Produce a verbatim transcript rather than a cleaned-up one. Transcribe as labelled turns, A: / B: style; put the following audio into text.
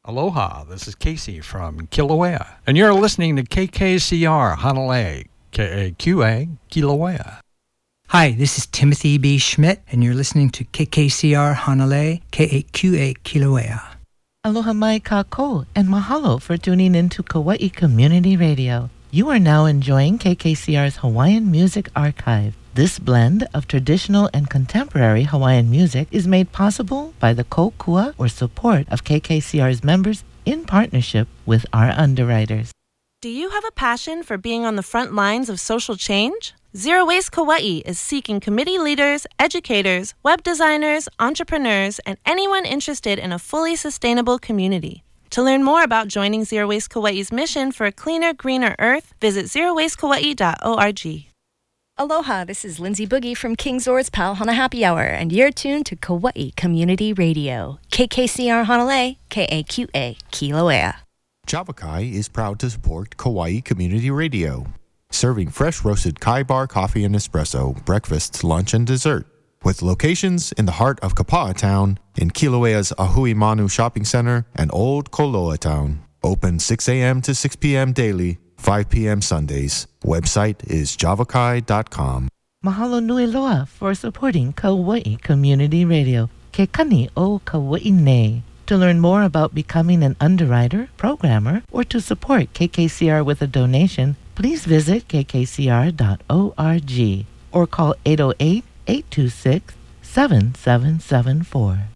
A: Aloha, this is Casey from Kilauea, and you're listening to K K C R Hanalei, K A Q A, Kilauea.
B: Hi, this is Timothy B. Schmidt, and you're listening to K K C R Hanalei, K A Q A, Kilauea.
C: Aloha mai kako, and mahalo for tuning into Kauai Community Radio. You are now enjoying K K C R's Hawaiian Music Archive. This blend of traditional and contemporary Hawaiian music is made possible by the kokua or support of K K C R's members in partnership with our underwriters.
D: Do you have a passion for being on the front lines of social change? Zero Waste Kauai is seeking committee leaders, educators, web designers, entrepreneurs, and anyone interested in a fully sustainable community. To learn more about joining Zero Waste Kauai's mission for a cleaner, greener earth, visit zero waste kauai dot org.
E: Aloha, this is Lindsay Boogie from King Zor's Pal Hana Happy Hour, and you're tuned to Kauai Community Radio. K K C R Hanalei, K A Q A, Kilauea.
F: Java Kai is proud to support Kauai Community Radio, serving fresh roasted Kai Bar coffee and espresso, breakfast, lunch, and dessert. With locations in the heart of Kapa'a Town, in Kilauea's Ahui Manu Shopping Center, and Old Koloa Town. Open six a.m. to six p.m. daily, five p.m. Sundays. Website is javakai dot com.
C: Mahalo nui loa for supporting Kauai Community Radio. Ke kani o Kauai nei. To learn more about becoming an underwriter, programmer, or to support K K C R with a donation, please visit k k c r dot org or call eight oh eight, eight two six, seven seven seven four.